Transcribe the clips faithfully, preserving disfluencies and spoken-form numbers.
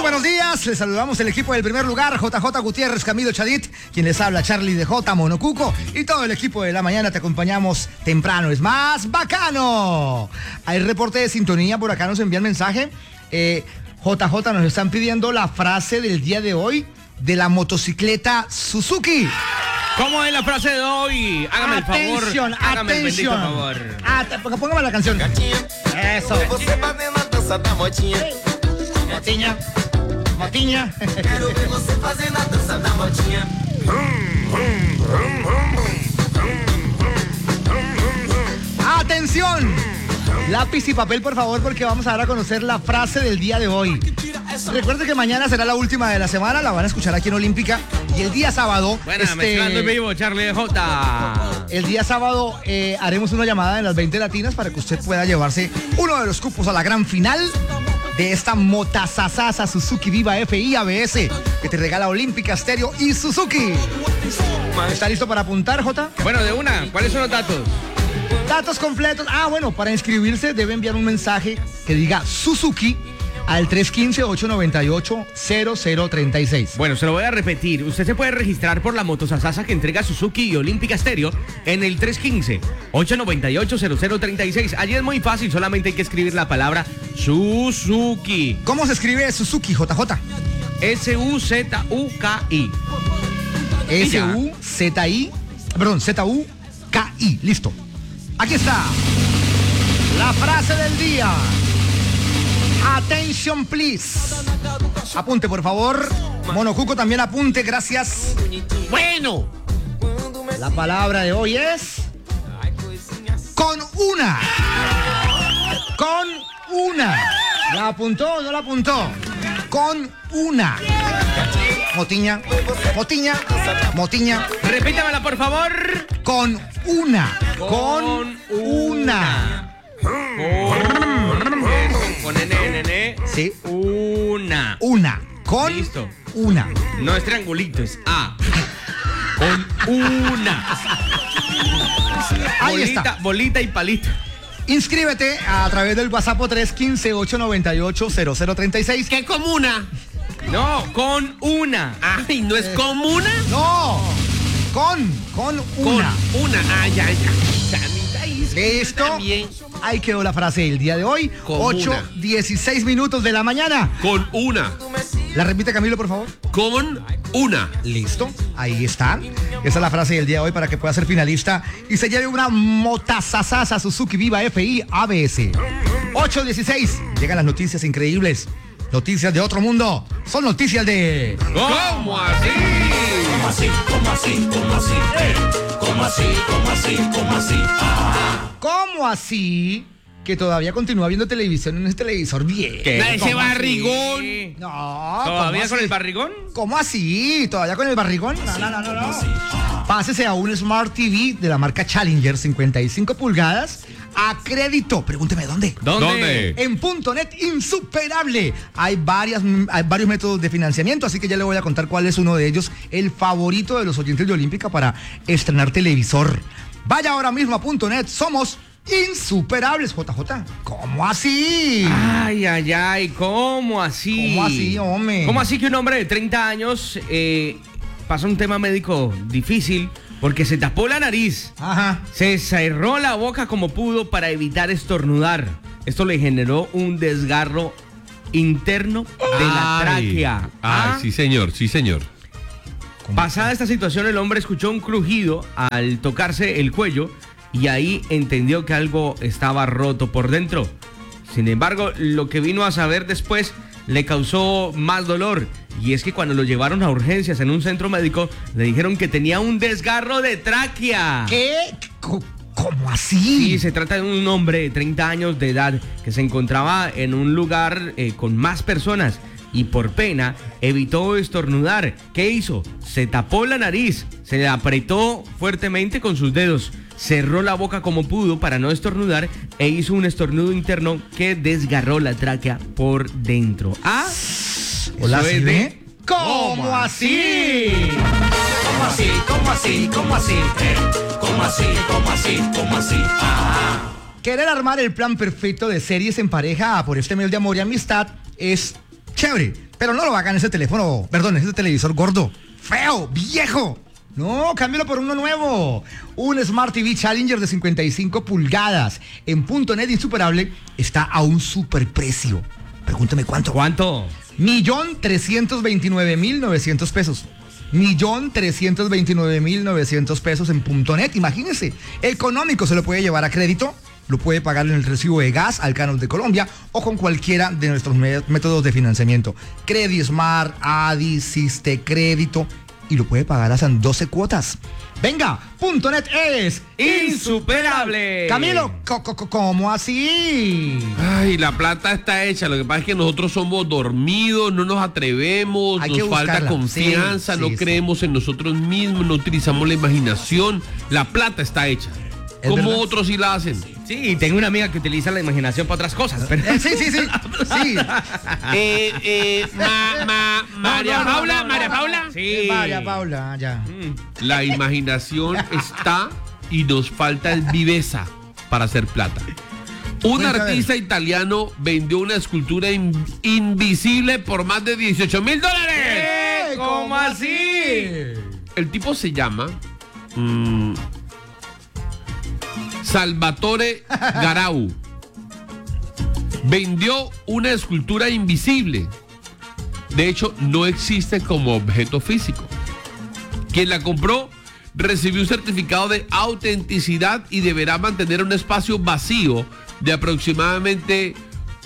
buenos días, les saludamos el equipo del primer lugar, J J Gutiérrez, Camilo Chadit, quien les habla, Charlie de J, Monocuco, y todo el equipo de la mañana te acompañamos temprano, es más bacano. Hay reporte de sintonía, por acá nos envían mensaje, eh, J J nos están pidiendo la frase del día de hoy de la motocicleta Suzuki. ¿Cómo es la frase de hoy? Hágame atención, el favor. Hágame el bendito atención. favor. Ah, póngame la canción. Eso. Motiña. Motiña. Atención. Lápiz y papel, por favor, porque vamos a dar a conocer la frase del día de hoy. Recuerde que mañana será la última de la semana, la van a escuchar aquí en Olímpica. Y el día sábado... Bueno, este, mezclando en vivo, Charlie de J. El día sábado eh, haremos una llamada en las veinte latinas para que usted pueda llevarse uno de los cupos a la gran final de esta motasasasa Suzuki Viva F I A B S que te regala Olímpica Stereo y Suzuki. ¿Está listo para apuntar, J? Bueno, de una, ¿cuáles son los datos? Datos completos. Ah, bueno, para inscribirse debe enviar un mensaje que diga Suzuki al tres uno cinco, ocho nueve ocho, cero cero tres seis. Bueno, se lo voy a repetir. Usted se puede registrar por la motosasasa que entrega Suzuki y Olímpica Stereo en el tres uno cinco, ocho nueve ocho, cero cero tres seis. Allí es muy fácil, solamente hay que escribir la palabra Suzuki. ¿Cómo se escribe Suzuki, J J? S U Z U K I. S U Z I, perdón, Z U K I. Listo. Aquí está la frase del día. Attention, please. Apunte, por favor. Monocuco también apunte, gracias. Bueno. La palabra de hoy es... Con una. Con una. ¿La apuntó o no la apuntó? Con una. Motiña, motiña, motiña. Repítamela, por favor. Con una. Con una. Con, con N, N, N. Sí. Una. Una. Con Listo. una. No es triangulito, es A. Con una. Ahí bolita, está. Bolita y palito. Inscríbete a través del WhatsApp tres uno cinco, ocho nueve ocho, cero cero tres seis. ¿Qué comuna? No, con una. Ay, ¿no es comuna? No. Con, con una. Con una. Ah, ya, ya. Listo. También. Ahí quedó la frase del día de hoy. ocho dieciséis minutos de la mañana. Con una. ¿La repite, Camilo, por favor? Con una. Listo. Ahí está. Esa es la frase del día de hoy para que pueda ser finalista y se lleve una motasasasa Suzuki Viva F I A B S. ocho dieciséis. Llegan las noticias increíbles. Noticias de otro mundo. Son noticias de... ¿Cómo así? ¿Cómo así? ¿Cómo así? ¿Cómo así? Eh, ¿Cómo así? ¿Cómo así? ¿Cómo así? Ah. ¿Cómo así? Que todavía continúa viendo televisión en ese televisor viejo. ¿Qué? ¿Cómo ¿Ese así? barrigón? No. ¿Todavía ¿cómo con así? el barrigón? ¿Cómo así? ¿Todavía con el barrigón? No, no, no, no, no. Pásese a un Smart T V de la marca Challenger cincuenta y cinco pulgadas a crédito. Pregúnteme dónde. ¿Dónde? ¿Dónde? En Punto Net Insuperable. Hay, varias, hay varios métodos de financiamiento, así que ya le voy a contar cuál es uno de ellos, el favorito de los oyentes de Olímpica para estrenar televisor. Vaya ahora mismo a Punto Net. Somos insuperables, J J. ¿Cómo así? Ay, ay, ay, ¿cómo así? ¿Cómo así, hombre? ¿Cómo así que un hombre de treinta años eh, pasa un tema médico difícil porque se tapó la nariz? Ajá. Se cerró la boca como pudo para evitar estornudar. Esto le generó un desgarro interno de la Ay. tráquea. Ay, ¿Ah? sí, señor, sí, señor. Pasada esta situación, el hombre escuchó un crujido al tocarse el cuello y ahí entendió que algo estaba roto por dentro. Sin embargo, lo que vino a saber después le causó más dolor. Y es que cuando lo llevaron a urgencias en un centro médico, le dijeron que tenía un desgarro de tráquea. ¿Qué? ¿Cómo Sí, así? se trata de un hombre de treinta años de edad que se encontraba en un lugar eh, con más personas y por pena evitó estornudar. ¿Qué hizo? Se tapó la nariz, se apretó fuertemente con sus dedos, cerró la boca como pudo para no estornudar e hizo un estornudo interno que desgarró la tráquea por dentro. ¿Ah? Hola, Eso ¿sí es ve? de- ¿Cómo así? ¿Cómo así? ¿Cómo así? ¿Cómo así? Eh, ¿Cómo así? ¿Cómo así? ¿Cómo así? Ah. Querer armar el plan perfecto de series en pareja por este mes de amor y amistad es chévere, Pero no lo hagan ese teléfono, perdón, ese televisor gordo, feo, viejo. No, cámbialo por uno nuevo. Un Smart T V Challenger de cincuenta y cinco pulgadas en punto net insuperable está a un superprecio. Pregúntame cuánto. ¿Cuánto? Millón trescientos veintinueve mil novecientos pesos. Millón trescientos veintinueve mil novecientos pesos en punto net. Imagínense, económico, se lo puede llevar a crédito, lo puede pagar en el recibo de gas al Canon de Colombia o con cualquiera de nuestros métodos de financiamiento. Credismart, Adi, Siste Crédito, y lo puede pagar hasta en doce cuotas. Venga, punto net es insuperable. Camilo, ¿cómo así? Ay, la plata está hecha. Lo que pasa es que nosotros somos dormidos, no nos atrevemos, Hay nos que falta buscarla. confianza, Sí, no sí, creemos en nosotros mismos, no utilizamos la imaginación. La plata está hecha. ¿Es Como verdad? otros sí la hacen. Sí, tengo una amiga que utiliza la imaginación para otras cosas. Pero... Eh, sí, sí, sí. Sí. Eh, eh, ma, ma, María no, no, Paula, no, no, María no. Paula. Sí. Vaya, Paula, ya. La imaginación está y nos falta viveza para hacer plata. Un Cuenta, a ver. artista italiano vendió una escultura in- invisible por más de dieciocho mil dólares. ¿Eh? ¿Cómo así? El tipo se llama mm, Salvatore Garau. Vendió una escultura invisible. De hecho, no existe como objeto físico. Quien la compró recibió un certificado de autenticidad y deberá mantener un espacio vacío de aproximadamente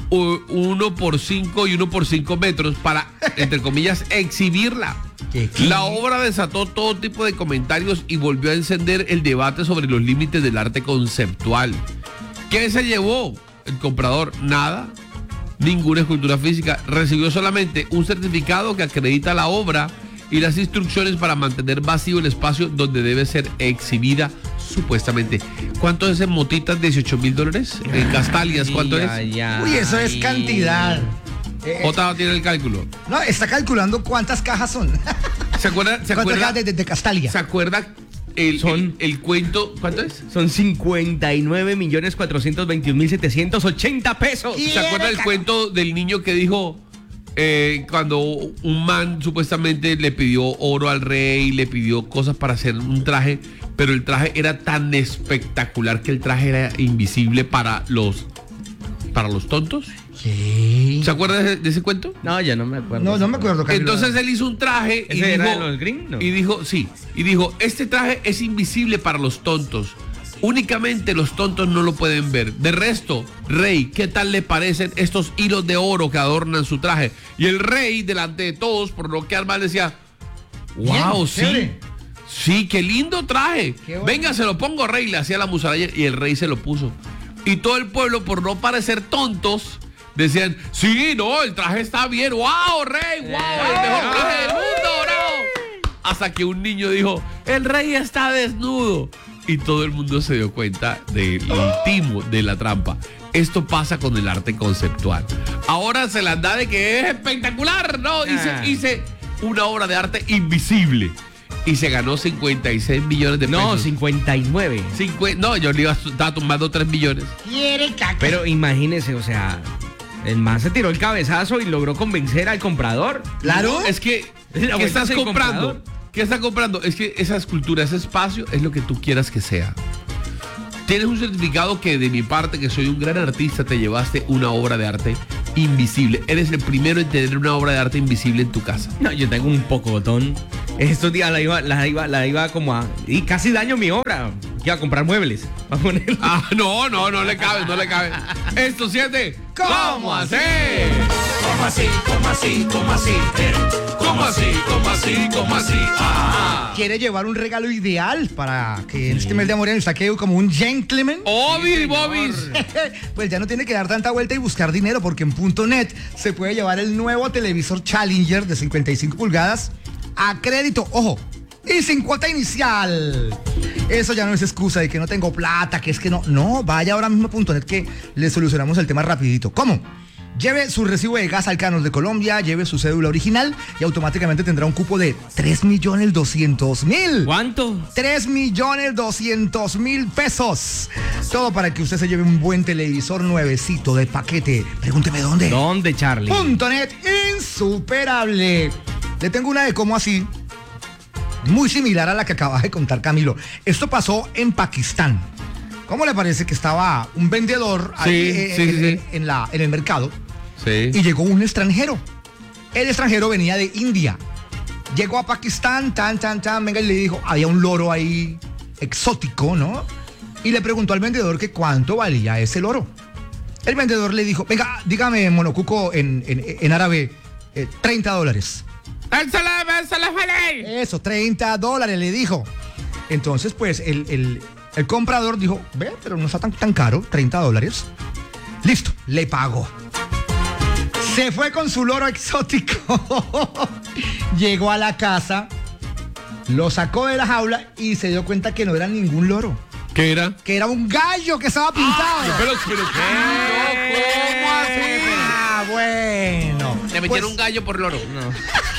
uno por cinco y uno por cinco metros para, entre comillas, exhibirla. ¿Qué, qué? La obra desató todo tipo de comentarios y volvió a encender el debate sobre los límites del arte conceptual. ¿Qué se llevó el comprador? Nada, ninguna escultura física. Recibió solamente un certificado que acredita la obra y las instrucciones para mantener vacío el espacio donde debe ser exhibida supuestamente. ¿Cuánto es en motitas? dieciocho mil dólares. En Castalias, ¿cuánto es? Ay, ay, Uy, eso es ay. cantidad. Eh, J tiene el cálculo. no, está calculando cuántas cajas son. ¿Se acuerda? ¿Se ¿Cuántas acuerda? cajas de, de, de Castalia? ¿Se acuerda el, Son- el, el cuento? ¿Cuánto es? Son cincuenta y nueve millones cuatrocientos veintiún mil setecientos ochenta pesos. Y- ¿Se acuerda del cuento del niño que dijo eh, cuando un man supuestamente le pidió oro al rey, le pidió cosas para hacer un traje, pero el traje era tan espectacular que el traje era invisible para los para los tontos? ¿Qué? ¿Se acuerda de, de ese cuento? No, ya no me acuerdo. No, no me acuerdo, Camilo. Entonces él hizo un traje y ¿Ese dijo, era de los Green? No. y dijo, sí, y dijo, este traje es invisible para los tontos. Únicamente los tontos no lo pueden ver. De resto, rey, ¿qué tal le parecen estos hilos de oro que adornan su traje? Y el rey, delante de todos, por lo que Armal decía, wow, Bien, sí. chévere. Sí, qué lindo traje. Qué bueno. Venga, se lo pongo, rey. Le hacía la musaraña y el rey se lo puso. Y todo el pueblo, por no parecer tontos, decían, sí, no, el traje está bien. ¡Wow, rey! ¡Wow! El mejor traje del mundo, bravo. Hasta que un niño dijo, el rey está desnudo. Y todo el mundo se dio cuenta del timo de la trampa. Esto pasa con el arte conceptual. Ahora se las da de que es espectacular, ¿no? Hice, Ah. hice una obra de arte invisible. Y se ganó cincuenta y seis millones de pesos. No, cincuenta y nueve. Cincue- no, yo le iba, estaba tumbando tres millones. Quiere caca. Pero imagínese, o sea, el man se tiró el cabezazo y logró convencer al comprador. Claro. No, es que, La ¿qué vuelta estás es el comprando? comprador. ¿Qué estás comprando? Es que esa escultura, ese espacio, es lo que tú quieras que sea. Tienes un certificado que de mi parte, que soy un gran artista, te llevaste una obra de arte invisible. Eres el primero en tener una obra de arte invisible en tu casa. No, yo tengo un pocotón. Estos días la iba, la iba, la iba como a. Y casi daño mi obra. Iba a comprar muebles. Para ponerlo. Ah, no, no, no le cabe, no le cabe. Esto siete. ¿Cómo hacer? ¿Cómo así? ¿Cómo así? ¿Cómo así? Eh, ¿Cómo así? ¿Cómo así? ¿Cómo así? Ah. Quiere llevar un regalo ideal para que en este mes de amor en el saqueo como un gentleman. Obis, Bobis. Pues ya no tiene que dar tanta vuelta y buscar dinero porque en punto net se puede llevar el nuevo televisor Challenger de cincuenta y cinco pulgadas a crédito, ojo, y sin cuota inicial. Eso ya no es excusa de que no tengo plata, que es que no. No, vaya ahora mismo a punto net que le solucionamos el tema rapidito. ¿Cómo? Lleve su recibo de gas al Canos de Colombia, lleve su cédula original y automáticamente tendrá un cupo de tres millones doscientos mil. ¿Cuánto? tres millones doscientos mil pesos. Todo para que usted se lleve un buen televisor nuevecito de paquete. Pregúnteme dónde. ¿Dónde, Charlie? Punto net insuperable. Le tengo una de cómo así, muy similar a la que acaba de contar Camilo. Esto pasó en Pakistán. ¿Cómo le parece que estaba un vendedor Sí, ahí eh, sí, en, sí, sí. en- en la, en el mercado? Sí. Y llegó un extranjero. El extranjero venía de India. Llegó a Pakistán, tan, tan, tan, venga, y le dijo, había un loro ahí exótico, ¿no? Y le preguntó al vendedor que cuánto valía ese loro. El vendedor le dijo, venga, dígame, monocuco, en, en, en árabe, eh, treinta dólares. Eso, treinta dólares, le dijo. Entonces, pues, el, el, el comprador dijo, ve, pero no está tan, tan caro, treinta dólares. Listo, le pagó. Se fue con su loro exótico. Llegó a la casa, lo sacó de la jaula y se dio cuenta que no era ningún loro, ¿Qué era? que era un gallo que estaba pintado. Pero, pero, ¿qué? ¿Cómo así? Ah, bueno. Le metieron Pues, un gallo por loro. No.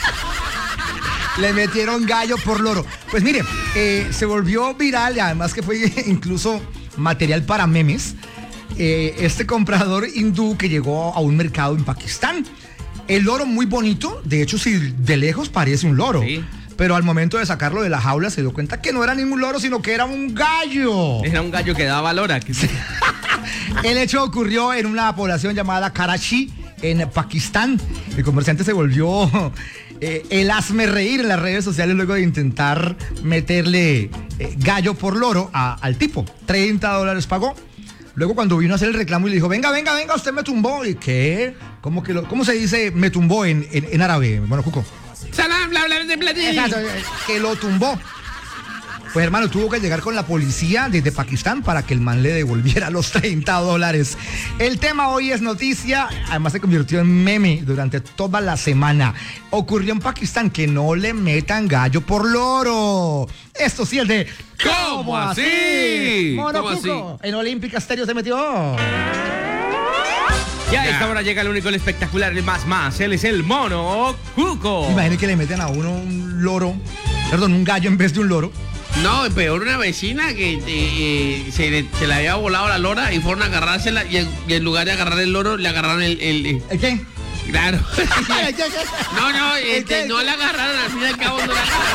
Le metieron gallo por loro. Pues mire, eh, se volvió viral y además que fue incluso material para memes. Eh, este comprador hindú que llegó a un mercado en Pakistán. El loro muy bonito, de hecho si de lejos parece un loro. Sí. Pero al momento de sacarlo de la jaula se dio cuenta que no era ningún loro, sino que era un gallo. Era un gallo que daba valor aquí. El hecho ocurrió en una población llamada Karachi, en Pakistán. El comerciante se volvió eh, el hazme reír en las redes sociales luego de intentar meterle eh, gallo por loro a- al tipo. treinta dólares pagó. Luego cuando vino a hacer el reclamo y le dijo, venga, venga, venga, usted me tumbó. ¿Y qué? ¿Cómo, que lo, cómo se dice me tumbó en, en, en árabe? Bueno, Cuco. Salam, bla, bla, bla, bla, bla. Exacto, eh, que lo tumbó. Pues hermano, tuvo que llegar con la policía desde Pakistán para que el man le devolviera los treinta dólares. El tema hoy es noticia, además se convirtió en meme durante toda la semana. Ocurrió en Pakistán, que no le metan gallo por loro. Esto sí es de ¿Cómo así? Mono ¿Cómo Cuco, en Olímpica Stereo se metió. Ya a Ya. esta hora llega el único, el espectacular, el más más. Él es el Mono Cuco. Imagínate que le meten a uno un loro, perdón, un gallo en vez de un loro. No, peor una vecina que eh, eh, se, le, se le había volado la lora y fueron a agarrársela y en, y en lugar de agarrar el loro, le agarraron el... el- el- ¿El qué? claro. ¿El qué? no, no, ¿El este, qué? no la agarraron, al fin y al cabo no la agarraron.